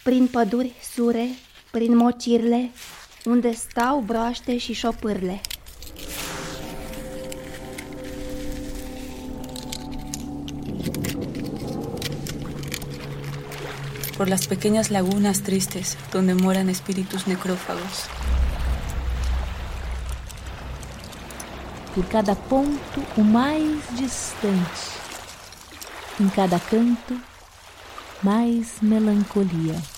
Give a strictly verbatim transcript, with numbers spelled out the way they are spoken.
prin păduri sure, prin mocirle, unde stau broaște și șopârle. Por las pequeñas lagunas tristes donde moran espíritus necrófagos. Por cada ponto o mais distante, em cada canto mais melancolia.